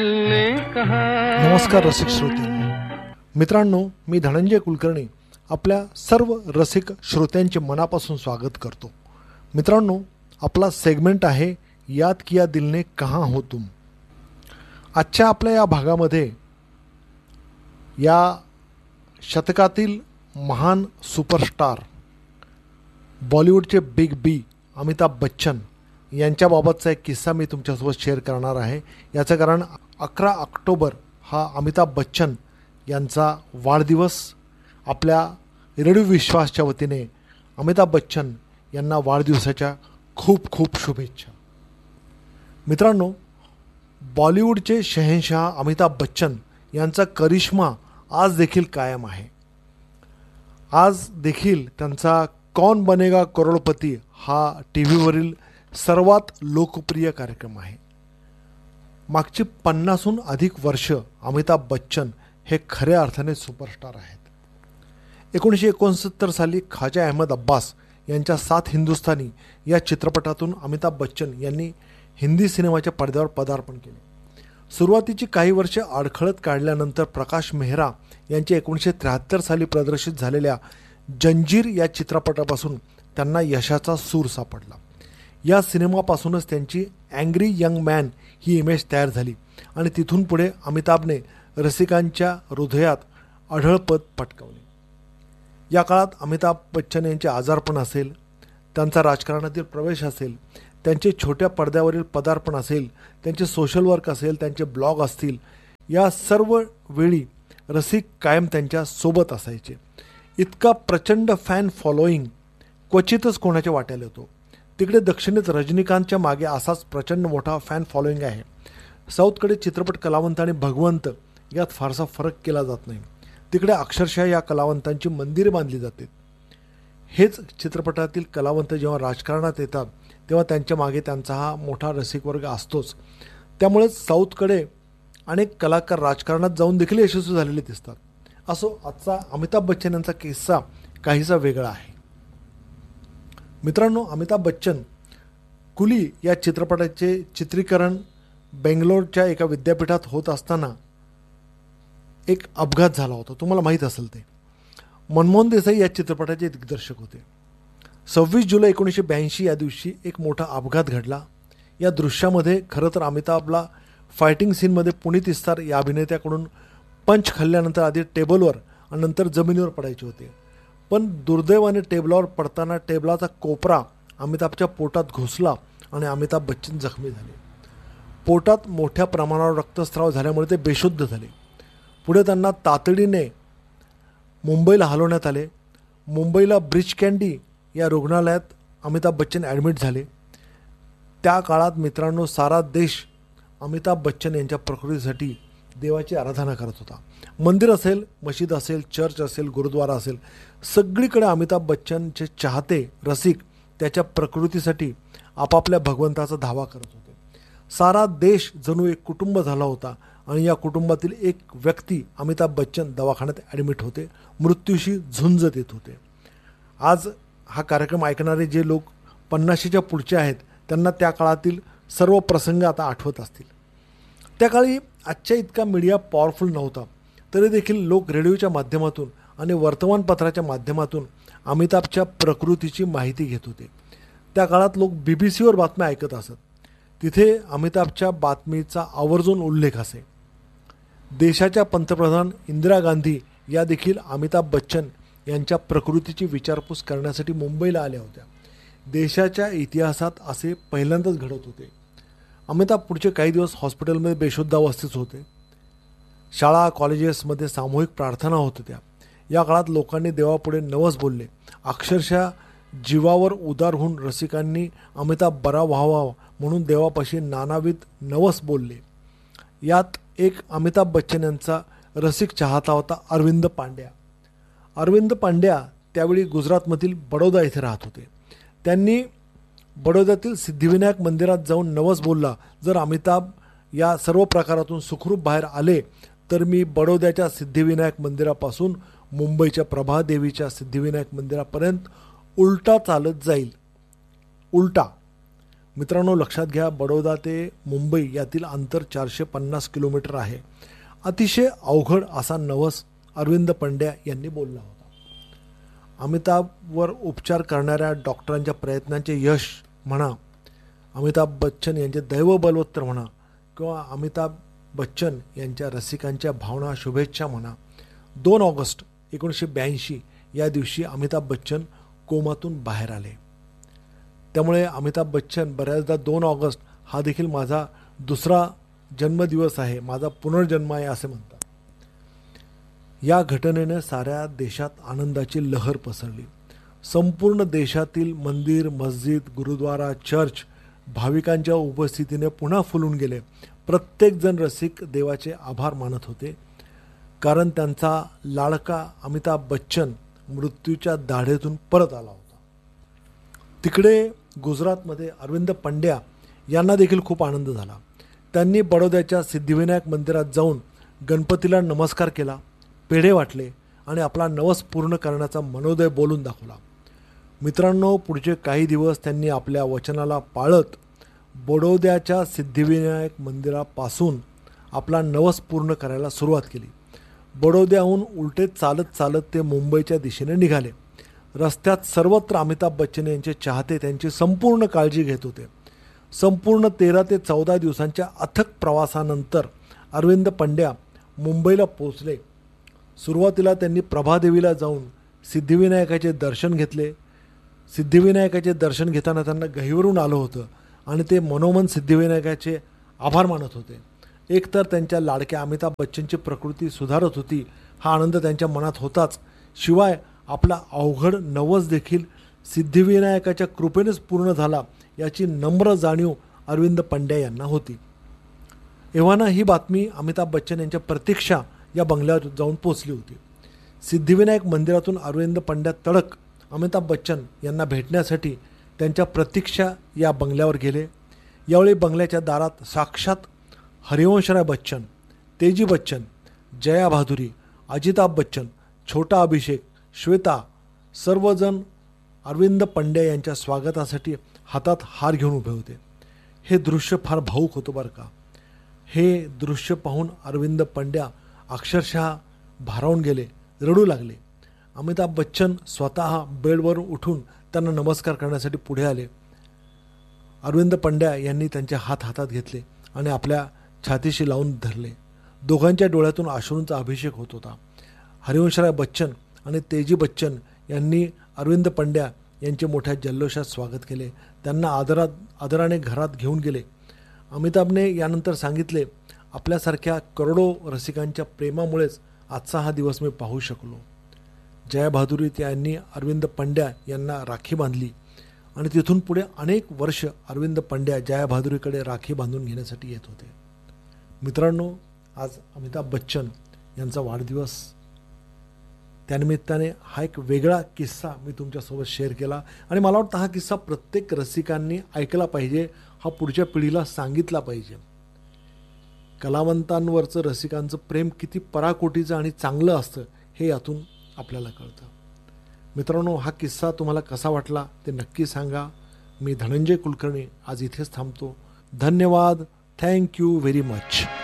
नमस्कार रसिक श्रोत्यांनो, मित्रांनो, मी धनंजय कुलकर्णी आपल्या सर्व रसिक श्रोत्यांचे मनापासून स्वागत करतो. मित्रांनो, आपला सेगमेंट आहे याद किया दिल ने कहाँ हो तुम. आजच्या आपल्या या भागामध्ये या शतकातील महान सुपरस्टार बॉलिवूडचे बिग बी अमिताभ बच्चन यांच्याबाबतचा एक किस्सा मी तुमच्यासोबत शेअर करणार आहे. याचं कारण 11 ऑक्टोबर हा अमिताभ बच्चन यांचा वाढदिवस. आपल्या रेडिओ विश्वासच्या वतीने अमिताभ बच्चन यांना वाढदिवसाच्या खूप खूप शुभेच्छा. मित्रांनो, बॉलिवूडचे शहेनशाह अमिताभ बच्चन यांचा करिश्मा आज देखील कायम आहे. आज देखील त्यांचा कौन बनेगा करोडपती हा टी व्हीवरील सर्वात लोकप्रिय कार्यक्रम आहे. मागची 50हून अधिक वर्ष अमिताभ बच्चन हे खऱ्या अर्थाने सुपरस्टार आहेत. 1969 साली ख्वाजा अहमद अब्बास यांच्या 7 हिंदुस्थानी या चित्रपटातून अमिताभ बच्चन यांनी हिंदी सिनेमाच्या पडद्यावर पदार्पण केले. सुरुवातीची काही वर्ष अडखळत काढल्यानंतर प्रकाश मेहरा यांच्या 1973 साली प्रदर्शित झालेल्या जंजीर या चित्रपटापासून त्यांना यशाचा सूर सापडला. या सिनेमापासूनच त्यांची अँग्री यंग मॅन ही इमेज तयार झाली आणि तिथून पुढे अमिताभने रसिकांच्या हृदयात अढळपद पटकावले. या काळात अमिताभ बच्चन यांचे आजारपण असेल, त्यांचा राजकारणातील प्रवेश असेल, त्यांचे छोट्या पडद्यावरील पदार्पण असेल, त्यांचे सोशल वर्क असेल, त्यांचे ब्लॉग असतील, या सर्व वेळी रसिक कायम त्यांच्या सोबत असायचे. इतका प्रचंड फॅन फॉलोईंग क्वचितच कोणाच्या वाट्याला येतो. तिकडे दक्षिणेत रजनीकांतच्या मागे असाच प्रचंड मोठा फॅन फॉलोईंग आहे. साऊथकडे चित्रपट कलावंत आणि भगवंत यात फारसा फरक केला जात नाही. तिकडे अक्षरशः या कलावंतांची मंदिरे बांधली जातात. हेच चित्रपटातील कलावंत जेव्हा राजकारणात येतात तेव्हा त्यांच्या मागे त्यांचा हा मोठा रसिक वर्ग असतोच. त्यामुळेच साऊथकडे अनेक कलाकार राजकारणात जाऊन देखील यशस्वी झालेले दिसतात. असो, आजचा अमिताभ बच्चन यांचा किस्सा काहीसा वेगळा आहे. मित्रांनो, अमिताभ बच्चन कुली या चित्रपटाचे चित्रीकरण बेंगलोरच्या एका विद्यापीठात होत असताना एक अपघात झाला होता. तुम्हाला माहीत असेल ते. मनमोहन देसाई या चित्रपटाचे दिग्दर्शक होते. 26 जुलै 1982 या दिवशी एक मोठा अपघात घडला. या दृश्यामध्ये खरं तर अमिताभला फायटिंग सीनमध्ये पुनीत इस्तार या अभिनेत्याकडून पंच खाल्ल्यानंतर आधी टेबलवर आणि नंतर जमिनीवर पडायचे होते. पण दुर्दैवाने टेबलावर पडताना टेबलाचा कोपरा अमिताभच्या पोटात घुसला आणि अमिताभ बच्चन जखमी झाले. पोटात मोठ्या प्रमाणावर रक्तस्राव झाल्यामुळे ते बेशुद्ध झाले. पुढे त्यांना तातडीने मुंबईला हलवण्यात आले. मुंबईला ब्रिच कँडी या रुग्णालयात अमिताभ बच्चन ॲडमिट झाले. त्या काळात मित्रांनो, सारा देश अमिताभ बच्चन यांच्या प्रकृतीसाठी देवाची आराधना करत होता. मंदिर असेल, मशीद असेल, चर्च असेल, गुरुद्वारा असेल, सगळीकडे अमिताभ बच्चनचे चाहते रसिक त्याच्या प्रकृतीसाठी आपापल्या भगवंताचा धावा करत होते. सारा देश जणू एक कुटुंब झाला होता आणि या कुटुंबातील एक व्यक्ती अमिताभ बच्चन दवाखान्यात ॲडमिट होते, मृत्यूशी झुंज देत होते. आज हा कार्यक्रम ऐकणारे जे लोक 50च्या पुढचे आहेत त्यांना त्या काळातील सर्व प्रसंग आता आठवत असतील. त्या काळी आजच्या इतका मीडिया पॉवरफुल नव्हता, तरी देखील लोक रेडिओच्या माध्यमातून आणि वर्तमानपत्राच्या माध्यमातून अमिताभच्या प्रकृतीची माहिती घेत होते. त्या काळात लोक BBC वर बातम्या ऐकत असत. तिथे अमिताभच्या बातमीचा आवर्जून उल्लेख असे. देशाच्या पंतप्रधान इंदिरा गांधी या देखील अमिताभ बच्चन यांच्या प्रकृतीची विचारपूस करण्यासाठी मुंबईला आल्या होत्या. देशाच्या इतिहासात असे पहिल्यांदाच घडत होते. अमिताभ पुढचे काही दिवस हॉस्पिटलमध्ये बेशुद्ध अवस्थेत होते. शाळा कॉलेजेसमध्ये सामूहिक प्रार्थना होत होत्या. या काळात लोकांनी देवापुढे नवस बोलले. अक्षरशः जीवावर उदार होऊन रसिकांनी अमिताभ बरा व्हावा म्हणून देवापाशी नानाविध नवस बोलले. यात एक अमिताभ बच्चन यांचा रसिक चाहता होता अरविंद पांड्या. अरविंद पांड्या त्यावेळी गुजरातमधील बडोदा येथे राहत होते. त्यांनी बडोद्यातील सिद्धिविनायक मंदिरात जाऊन नवस बोलला, जर अमिताभ या सर्व प्रकारातून सुखरूप बाहेर आले तर मी बडोद्याच्या सिद्धिविनायक मंदिरापासून मुंबईच्या प्रभादेवीच्या सिद्धिविनायक मंदिरापर्यंत उलटा चालत जाईल. उलटा मित्रांनो, लक्षात घ्या, बडोदा ते मुंबई यातील अंतर 450 किलोमीटर आहे. अतिशय अवघड असा नवस अरविंद पंड्या यांनी बोलला होता. अमिताभवर उपचार करणाऱ्या डॉक्टरांच्या प्रयत्नांचे यश म्हणा, अमिताभ बच्चन यांचे दैव बलवत्तर म्हणा, किंवा अमिताभ बच्चन यांच्या रसिकांच्या भावना, शुभेच्छा म्हणा, 2 ऑगस्ट 1982 या दिवशी अमिताभ बच्चन कोमातून बाहेर आले. त्यामुळे अमिताभ बच्चन बऱ्याचदा 2 ऑगस्ट हा देखील माझा दुसरा जन्मदिवस आहे, माझा पुनर्जन्म आहे असे म्हणतात. या घटनेने साऱ्या देशात आनंदाची लहर पसरली. संपूर्ण देशातील मंदिर, मस्जिद, गुरुद्वारा, चर्च भाविकांच्या उपस्थितीने पुन्हा फुलून गेले. प्रत्येकजण रसिक देवाचे आभार मानत होते, कारण त्यांचा लाडका अमिताभ बच्चन मृत्यूच्या दाढेतून परत आला होता. तिकडे गुजरातमध्ये अरविंद पंड्या यांना देखील खूप आनंद झाला. त्यांनी बडोद्याच्या सिद्धिविनायक मंदिरात जाऊन गणपतीला नमस्कार केला, पेढे वाटले आणि आपला नवस पूर्ण करण्याचा मनोदय बोलून दाखवला. मित्रांनो, पुढचे काही दिवस त्यांनी आपल्या वचनाला पाळत बडोद्याच्या सिद्धिविनायक मंदिरापासून आपला नवस पूर्ण करायला सुरुवात केली. बडोद्याहून उलटे चालत चालत ते मुंबईच्या दिशेने निघाले. रस्त्यात सर्वत्र अमिताभ बच्चन यांचे चाहते त्यांची संपूर्ण काळजी घेत होते. संपूर्ण 13 ते 14 दिवसांच्या अथक प्रवासानंतर अरविंद पंड्या मुंबईला पोहोचले. सुरुवातीला त्यांनी प्रभादेवीला जाऊन सिद्धिविनायकाचे दर्शन घेतले. सिद्धिविनायकाचे दर्शन घेताना त्यांना गहिवरून आलं होतं आणि ते मनोमन सिद्धिविनायकाचे आभार मानत होते. एकतर त्यांच्या लाडक्या अमिताभ बच्चनची प्रकृती सुधारत होती, हा आनंद त्यांच्या मनात होताच, शिवाय आपला अवघड नवस देखील सिद्धिविनायकाच्या कृपेनेच पूर्ण झाला याची नम्र जाणीव अरविंद पंड्या यांना होती. एव्हाना ही बातमी अमिताभ बच्चन यांच्या प्रतीक्षा या बंगल्यावर जाऊन पोचली होती. सिद्धिविनायक मंदिरातून अरविंद पंड्या तडक अमिताभ बच्चन यांना भेटण्यासाठी त्यांच्या प्रतीक्षा या बंगल्यावर गेले. यावेळी बंगल्याच्या दारात साक्षात हरिवंशराय बच्चन, तेजी बच्चन, जया भादुरी, अजिताभ बच्चन, छोटा अभिषेक, श्वेता सर्वजण अरविंद पंड्या यांच्या स्वागतासाठी हातात हार घेऊन उभे होते. हे दृश्य फार भावूक होतं बरं का. हे दृश्य पाहून अरविंद पंड्या अक्षरशः भारावून गेले, रडू लागले. अमिताभ बच्चन स्वतः बेडवर उठून त्यांना नमस्कार करण्यासाठी पुढे आले. अरविंद पंड्या यांनी त्यांचे हात हातात घेतले आणि आपल्या छातीशी लावून धरले. दोघांच्या डोळ्यातून अश्रूंचा अभिषेक होत होता. हरिवंशराय बच्चन आणि तेजी बच्चन यांनी अरविंद पंड्या यांचे मोठ्या जल्लोषात स्वागत केले. त्यांना आदराने घरात घेऊन गेले. अमिताभने यानंतर सांगितले, आपल्यासारख्या करोडो रसिकांच्या प्रेमामुळेच आजचा हा दिवस मी पाहू शकलो. जया भादुरी यांनी अरविंद पंड्या यांना राखी बांधली आणि तिथून पुढे अनेक वर्ष अरविंद पंड्या जया भादुरीकडे राखी बांधून घेण्यासाठी येत होते. मित्रांनो, आज अमिताभ बच्चन यांचा वाढदिवस, त्यानिमित्ताने हा एक वेगळा किस्सा मी तुमच्यासोबत शेअर केला आणि मला वाटतं हा किस्सा प्रत्येक रसिकांनी ऐकला पाहिजे, हा पुढच्या पिढीला सांगितला पाहिजे. कलावंतांवरचं रसिकांचं प्रेम किती पराकोटीचं आणि चांगलं असतं हे यातून आपल्याला कळतं. मित्रांनो, हा किस्सा तुम्हाला कसा वाटला ते नक्की सांगा. मी धनंजय कुलकर्णी आज इथेच थांबतो. धन्यवाद. Thank you very much.